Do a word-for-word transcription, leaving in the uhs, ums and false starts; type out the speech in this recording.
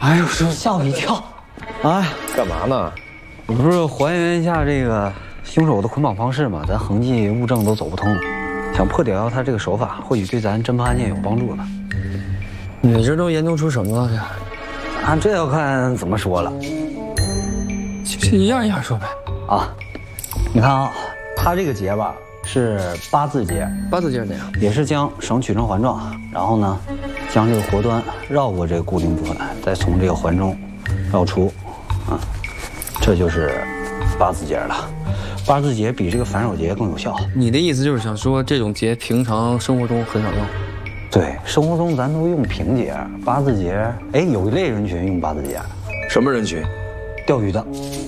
哎呦，师傅吓我一跳！哎， 干嘛呢？ 我不是还原一下这个凶手的捆绑方式嘛？咱痕迹物证都走不通，想破解掉他这个手法，或许对咱侦破案件有帮助呢。 你这都研究出什么了呀？ 啊，这要看怎么说了。 就一样一样说呗。 啊，你看啊，他这个结吧是八字结， 八字结是哪样？ 也是将绳取成环状，然后呢，将这个活端绕过这个固定部分，再从这个环中绕出，啊，这就是八字结了。八字结比这个反手结更有效。 你的意思就是想说这种结平常生活中很少用？ 对，生活中咱都用平结，八字结，哎，有一类人群用八字结。 什么人群？ 钓鱼的。